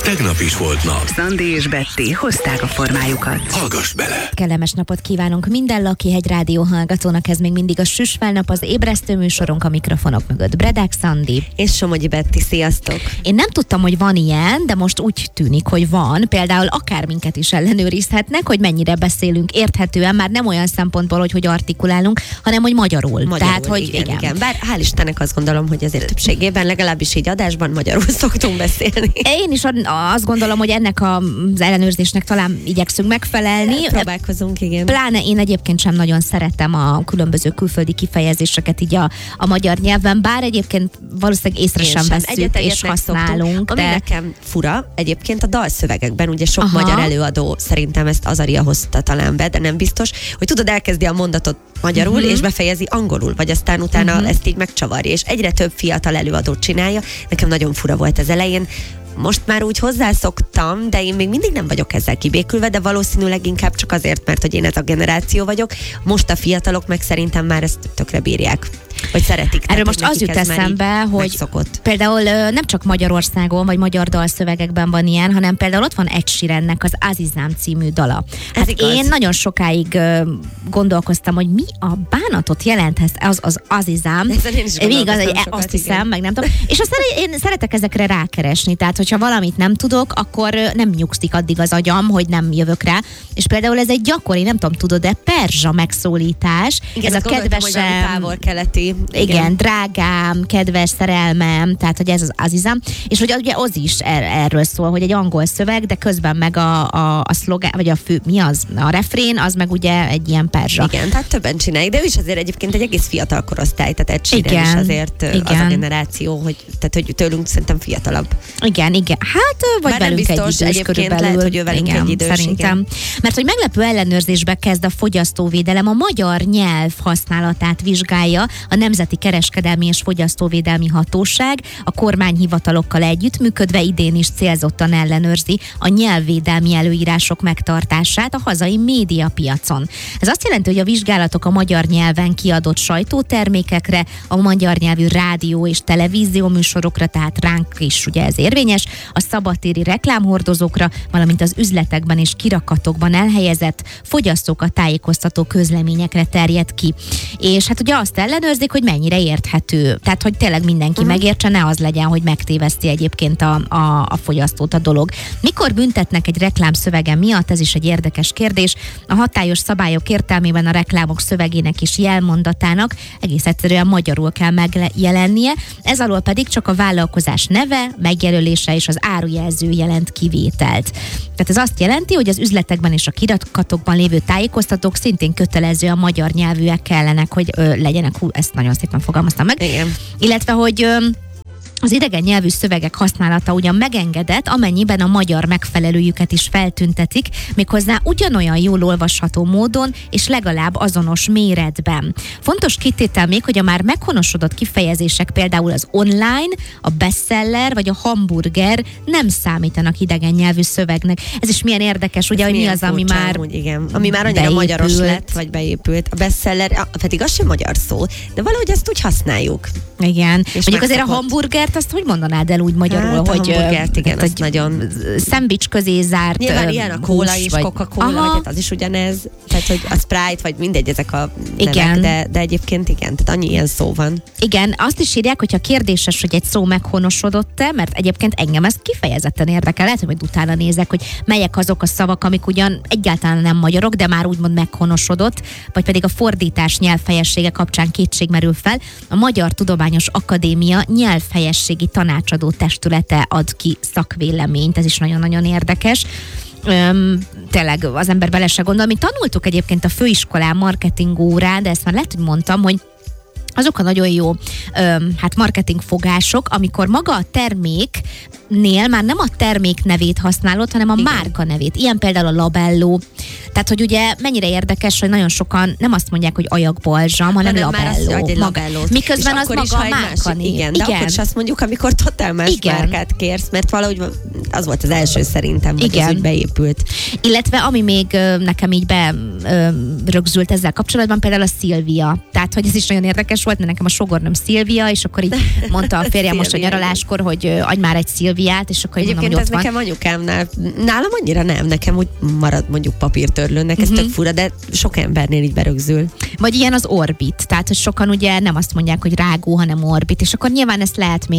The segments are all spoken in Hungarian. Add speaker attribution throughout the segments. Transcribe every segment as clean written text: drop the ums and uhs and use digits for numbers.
Speaker 1: tegnap is volt nap.
Speaker 2: Szandi és Betty hozták a formájukat.
Speaker 1: Hallgass bele!
Speaker 3: Kellemes napot kívánunk minden Lakihegy rádió hallgatónak, ez még mindig a Süsfelnap, az ébresztő műsorunk, a mikrofonok mögött Bredák Szandi.
Speaker 4: És Somogyi Betty, sziasztok!
Speaker 3: Én nem tudtam, hogy van ilyen, de most úgy tűnik, hogy van. Például akár minket is ellenőrizhetnek, hogy mennyire beszélünk érthetően, már nem olyan szempontból, hogy artikulálunk, hanem hogy magyarul. Tehát, hogy
Speaker 4: igen. Bár hál' Istennek azt gondolom, hogy azért többségében, legalábbis így adásban magyarul szoktunk beszélni.
Speaker 3: Én is azt gondolom, hogy ennek az ellenőrzésnek talán igyekszünk megfelelni.
Speaker 4: Próbálkozunk, igen.
Speaker 3: Pláne én egyébként sem nagyon szeretem a különböző külföldi kifejezéseket így a magyar nyelven, bár egyébként valószínűleg észre sem vesszük és használunk.
Speaker 4: Ami nekem fura, egyébként a dalszövegekben ugye sok magyar előadó, szerintem ezt Azaria hozta talán be, de nem biztos, hogy tudod, elkezdi a mondatot magyarul, és befejezi angolul, vagy aztán utána ezt így megcsavarja, és egyre több fiatal előadót csinálja. Nekem nagyon fura volt az elején. Most már úgy hozzászoktam, de én még mindig nem vagyok ezzel kibékülve, de valószínűleg inkább csak azért, mert hogy én ez a generáció vagyok. Most a fiatalok meg szerintem már ezt tökre bírják, vagy szeretik.
Speaker 3: Erről most az jut eszembe, hogy
Speaker 4: megszokott.
Speaker 3: Például nem csak Magyarországon, vagy magyar dalszövegekben van ilyen, hanem például ott van Ed Sheerannek az Azizám című dala. Hát én nagyon sokáig gondolkoztam, hogy mi a bánatot jelenthet az Azizám. Azt hiszem, meg nem tudom. És aztán én szeretek ezekre rákeresni, tehát hogyha valamit nem tudok, akkor nem nyugszik addig az agyam, hogy nem jövök rá. És például ez egy gyakori, nem tudom, tudod-e, perzsa megszólítás.
Speaker 4: Igen,
Speaker 3: ez a kedvesem,
Speaker 4: távol-keleti.
Speaker 3: Igen, drágám, kedves szerelmem, tehát hogy ez az Azizám, és hogy ugye az is erről szól, hogy egy angol szöveg, de közben meg a szlogán, vagy a fő, mi az? A refrén, az meg ugye egy ilyen perzsa.
Speaker 4: Igen, tehát többen csinálják, de ő is azért egyébként egy egész fiatal korosztály, tehát Ed Sheeran is azért az a generáció, hogy tőlünk szerintem fiatalabb.
Speaker 3: Igen. Hát, vagy
Speaker 4: bár
Speaker 3: velünk
Speaker 4: biztos,
Speaker 3: egy idős körülbelül.
Speaker 4: Lehet, hogy ő velünk egy idős,
Speaker 3: szerintem. Igen. Mert hogy meglepő ellenőrzésbe kezd a fogyasztóvédelem, a magyar nyelv használatát vizsgálja a Nemzeti Kereskedelmi és Fogyasztóvédelmi Hatóság, a kormányhivatalokkal együttműködve idén is célzottan ellenőrzi a nyelvvédelmi előírások megtartását a hazai médiapiacon. Ez azt jelenti, hogy a vizsgálatok a magyar nyelven kiadott sajtótermékekre, a magyar nyelvű rádió és televízió műsorokra, tehát ránk is ugye ez érvényes, a szabadtéri reklámhordozókra, valamint az üzletekben és kirakatokban elhelyezett fogyasztókat tájékoztató közleményekre terjed ki. És hát ugye azt ellenőrzik, hogy mennyire érthető. Tehát, hogy tényleg mindenki megértse, ne az legyen, hogy megtéveszti egyébként a fogyasztót a dolog. Mikor büntetnek egy reklám szövege miatt? Ez is egy érdekes kérdés. A hatályos szabályok értelmében a reklámok szövegének és jelmondatának egész egyszerűen magyarul kell megjelennie, ez alól pedig csak a vállalkozás neve, megjelölése és az árujelző jelent kivételt. Tehát ez azt jelenti, hogy az üzletekben és a kirakatokban lévő tájékoztatók szintén kötelezően magyar nyelvűek kellenek, hogy legyenek. Ezt nagyon szépen fogalmaztam meg.
Speaker 4: Igen.
Speaker 3: Illetve, hogy az idegen nyelvű szövegek használata ugyan megengedett, amennyiben a magyar megfelelőjüket is feltüntetik, méghozzá ugyanolyan jól olvasható módon és legalább azonos méretben. Fontos kitétel még, hogy a már meghonosodott kifejezések, például az online, a bestseller vagy a hamburger nem számítanak idegen nyelvű szövegnek. Ez is milyen érdekes, ugye, hogy mi az, ami már
Speaker 4: amúgy, igen. Ami már annyira magyaros lett, vagy beépült. A bestseller, pedig az sem magyar szó, de valahogy ezt úgy használjuk.
Speaker 3: Igen. Mondjuk azért a hamburgert, azt hogy mondanád el úgy magyarul,
Speaker 4: hát,
Speaker 3: hogy...
Speaker 4: hamburgert, igen, azt nagyon...
Speaker 3: Szendvics közé zárt...
Speaker 4: Nyilván ilyen a kóla is, Coca-Cola, vagy az is ugyanez, tehát hogy a Sprite, vagy mindegy, ezek a nevek, de egyébként igen, tehát annyi ilyen szó van.
Speaker 3: Igen, azt is írják, hogyha kérdéses, hogy egy szó meghonosodott-e, mert egyébként engem ez kifejezetten érdekel, lehet, hogy majd utána nézek, hogy melyek azok a szavak, amik ugyan egyáltalán nem magyarok, de már úgymond meghonosodott, vagy pedig a fordítás nyelvhelyessége kapcsán kétség merül fel. A Magyar Tudományos Akadémia nyelvhelyességi tanácsadó testülete ad ki szakvéleményt, ez is nagyon-nagyon érdekes. Tényleg az ember bele se gondol. Mi tanultuk egyébként a főiskolán marketing órán, de ezt már lehet, hogy mondtam, hogy azok a nagyon jó marketingfogások, amikor maga a terméknél már nem a termék nevét használod, hanem a márka nevét. Ilyen például a Labello. Tehát, hogy ugye mennyire érdekes, hogy nagyon sokan nem azt mondják, hogy ajakbalzsam, hanem Labello. Miközben az maga a márka név.
Speaker 4: Igen, de akkor is azt mondjuk, amikor totál más márkát kérsz, mert valahogy az volt az első szerintem, hogy ez úgy beépült.
Speaker 3: Illetve ami még nekem így rögzült ezzel kapcsolatban, például a Szilvia. Tehát, hogy ez is nagyon érdekes volt, mert nekem a sógornőm Szilvia, és akkor így mondta a férjem most a nyaraláskor, hogy adj már egy Szilvia triviált, és akkor
Speaker 4: Egyébként
Speaker 3: mondom,
Speaker 4: ez nekem anyukámnál, nálam annyira nem, nekem úgy marad mondjuk papírtörlőnek, ez tök fura, de sok embernél így berögzül.
Speaker 3: Vagy ilyen az Orbit, tehát hogy sokan ugye nem azt mondják, hogy rágó, hanem Orbit, és akkor nyilván ezt lehet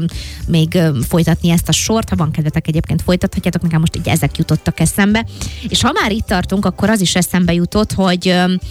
Speaker 3: még folytatni ezt a sort, ha van kedvetek egyébként folytathatjátok, nekem most így ezek jutottak eszembe. És ha már itt tartunk, akkor az is eszembe jutott, hogy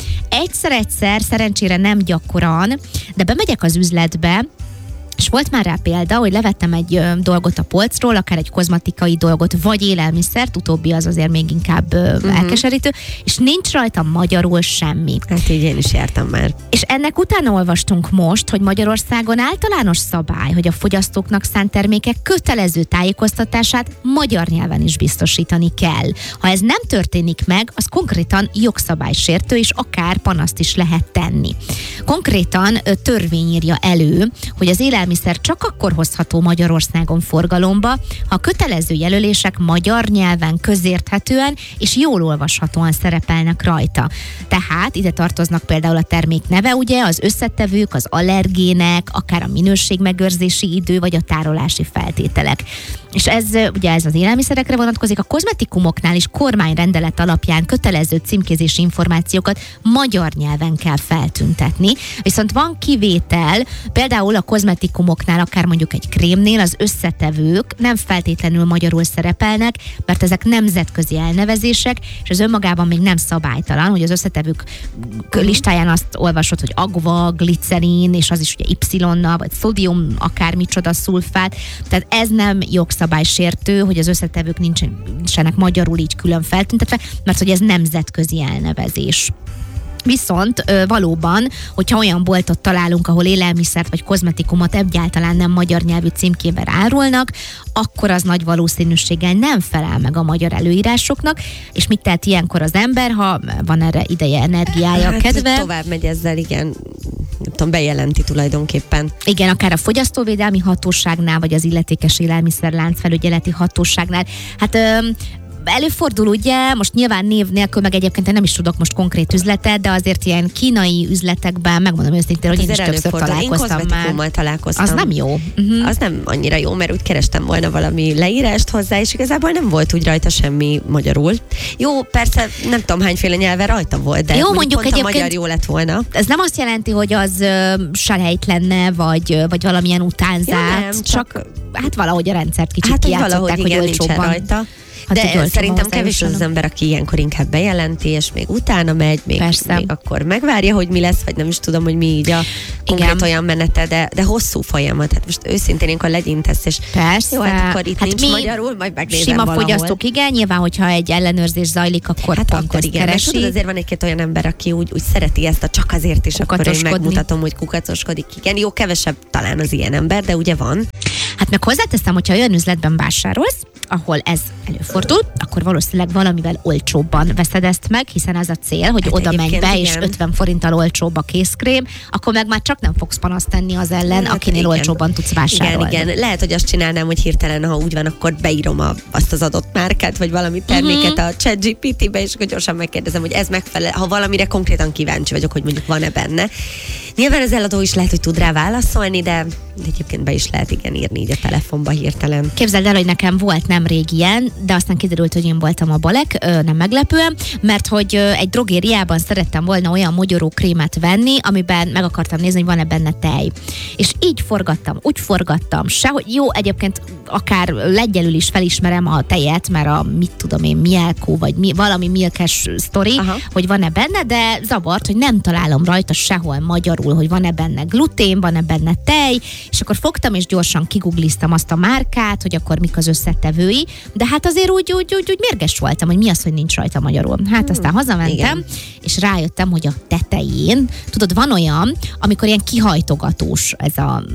Speaker 3: egyszer szerencsére nem gyakran, de bemegyek az üzletbe, és volt már rá példa, hogy levettem egy dolgot a polcról, akár egy kozmetikai dolgot, vagy élelmiszert, utóbbi az azért még inkább elkeserítő, és nincs rajta magyarul semmi.
Speaker 4: Hát így én is jártam már.
Speaker 3: És ennek utána olvastunk most, hogy Magyarországon általános szabály, hogy a fogyasztóknak szánt termékek kötelező tájékoztatását magyar nyelven is biztosítani kell. Ha ez nem történik meg, az konkrétan jogszabálysértő, és akár panaszt is lehet tenni. Konkrétan törvény írja elő, hogy az élelmiszer csak akkor hozható Magyarországon forgalomba, ha a kötelező jelölések magyar nyelven közérthetően és jól olvashatóan szerepelnek rajta. Tehát ide tartoznak például a termék neve, ugye, az összetevők, az allergének, akár a minőségmegőrzési idő, vagy a tárolási feltételek. És ez ugye ez az élelmiszerekre vonatkozik, a kozmetikumoknál is kormányrendelet alapján kötelező címkézési információkat magyar nyelven kell feltüntetni. Viszont van kivétel, például a kozmetikumoknál, akár mondjuk egy krémnél az összetevők nem feltétlenül magyarul szerepelnek, mert ezek nemzetközi elnevezések, és az önmagában még nem szabálytalan, hogy az összetevők listáján azt olvasod, hogy agva, glicerin, és az is ugye Y-nal, vagy szódium, akármicsoda, szulfát, tehát ez nem jogszabálysértő, hogy az összetevők nincsenek magyarul így külön feltüntetve, mert hogy ez nemzetközi elnevezés. Viszont valóban, hogyha olyan boltot találunk, ahol élelmiszert vagy kozmetikumot egyáltalán nem magyar nyelvű címkével árulnak, akkor az nagy valószínűséggel nem felel meg a magyar előírásoknak, és mit tehet ilyenkor az ember, ha van erre ideje, energiája, kedve?
Speaker 4: Tovább megy ezzel, igen, nem tudom, bejelenti tulajdonképpen.
Speaker 3: Igen, akár a fogyasztóvédelmi hatóságnál, vagy az illetékes élelmiszerlánc felügyeleti hatóságnál. Hát előfordul ugye, most nyilván név nélkül, meg egyébként én nem is tudok most konkrét üzletet, de azért ilyen kínai üzletekben, megmondom őszintén, hogy én is többször találkoztam már.
Speaker 4: Találkoztam.
Speaker 3: Az nem jó.
Speaker 4: Az nem annyira jó, mert úgy kerestem volna valami leírást hozzá, és igazából nem volt úgy rajta semmi magyarul. Jó, persze nem tudom hányféle nyelven rajta volt, de
Speaker 3: jó, mondjuk
Speaker 4: pont a magyar jó lett volna.
Speaker 3: Ez nem azt jelenti, hogy az selejt lenne, vagy valamilyen utánzát,
Speaker 4: ja, nem,
Speaker 3: csak hát valahogy a rendszert kicsit kijátszották, hogy olcsóbban
Speaker 4: rajta. De szerintem kevés az ember, aki ilyenkor inkább bejelenti, és még utána megy, még akkor megvárja, hogy mi lesz, vagy nem is tudom, hogy mi így a konkrét olyan menete, de hosszú folyamat. Hát most őszintén ilyenkor legyintesz, és
Speaker 3: persze.
Speaker 4: Jó, hát akkor itt nincs magyarul, majd megnézem
Speaker 3: sima
Speaker 4: valahol.
Speaker 3: Fogyasztók, igen, nyilván, hogyha egy ellenőrzés zajlik, akkor
Speaker 4: hát
Speaker 3: pont
Speaker 4: akkor
Speaker 3: ezt
Speaker 4: igen,
Speaker 3: keresi.
Speaker 4: tudod, azért van egy-két olyan ember, aki úgy szereti ezt a csak azért, és akkor én megmutatom, hogy kukacoskodik. Igen, jó, kevesebb talán az ilyen ember, de ugye van.
Speaker 3: Hát meg hozzáteszem, hogyha olyan üzletben vásárolsz, ahol ez előfordul, akkor valószínűleg valamivel olcsóbban veszed ezt meg, hiszen az a cél, hogy
Speaker 4: hát
Speaker 3: oda menj be,
Speaker 4: igen.
Speaker 3: és 50 forinttal olcsóbb a készkrém, akkor meg már csak nem fogsz panaszt tenni az ellen, hát akinél igen. olcsóbban tudsz vásárolni.
Speaker 4: Igen. Lehet, hogy azt csinálnám, hogy hirtelen, ha úgy van, akkor beírom azt az adott márkát, vagy valami terméket a ChatGPT-be, és akkor gyorsan megkérdezem, hogy ez megfelel, ha valamire konkrétan kíváncsi vagyok, hogy mondjuk van-e benne. Nyilván az eladó is lehet, hogy tud rá válaszolni, de egyébként be is lehet igen írni így a telefonba hirtelen.
Speaker 3: Képzeld el, hogy nekem volt nemrég ilyen, de aztán kiderült, hogy én voltam a balek, nem meglepően, mert hogy egy drogériában szerettem volna olyan mogyorókrémet venni, amiben meg akartam nézni, hogy van-e benne tej. És így forgattam, úgy forgattam, sehogy jó, egyébként akár leggyelül is felismerem a tejet, mert a mit tudom én, mielkó, vagy valami milkes sztori, hogy van-e benne, de zavart, hogy nem találom rajta sehol magyarul, hogy van-e benne glutén, van-e benne tej, és akkor fogtam és gyorsan kigugliztam azt a márkát, hogy akkor mik az összetevői, de hát azért úgy mérges voltam, hogy mi az, hogy nincs rajta magyarul. Hát aztán hazamentem, és rájöttem, hogy a tetején, tudod, van olyan, amikor ilyen kihajtogatós ez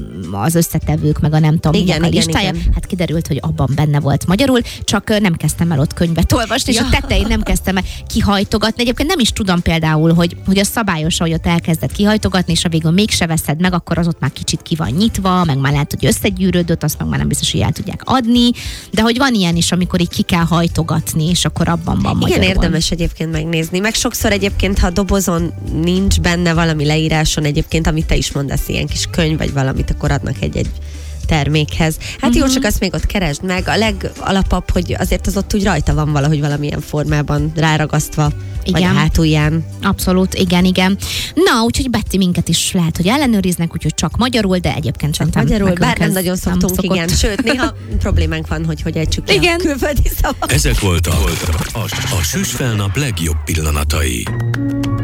Speaker 3: az összetevők, meg a nem tudom, a listája. Hát kiderült, hogy abban benne volt magyarul, csak nem kezdtem el ott könyvet olvasni, és a tetején nem kezdtem el kihajtogatni. Egyébként nem is tudom például, hogy a szabályos, hogy ott elkezdett kihajtogatni, és a végül mégse veszed meg, akkor az ott már kicsit ki van nyitva, meg már lehet, hogy összegyűrődött, azt meg már nem biztos, hogy el tudják adni, de hogy van ilyen is, amikor így ki kell hajtogatni, és akkor abban van magyarul.
Speaker 4: Igen, érdemes egyébként megnézni. Meg sokszor egyébként, ha a dobozon nincs benne valami leíráson egyébként, amit te is mondasz, ilyen kis könyv, vagy valamit, akkor adnak egy termékhez. Hát jó, csak azt még ott keresd meg. A legalapabb, hogy azért az ott úgy rajta van valahogy valamilyen formában ráragasztva.
Speaker 3: Igen.
Speaker 4: Vagy a hátulján.
Speaker 3: Abszolút, igen. Na, úgyhogy Betty, minket is lehet, hogy ellenőriznek, úgyhogy csak magyarul, de egyébként csak
Speaker 4: magyarul, bár nem nagyon szoktunk, igen. Sőt, néha problémánk van, hogy ejtsük le a külföldi szavakat.
Speaker 1: Ezek voltak a Süsfelnap legjobb pillanatai.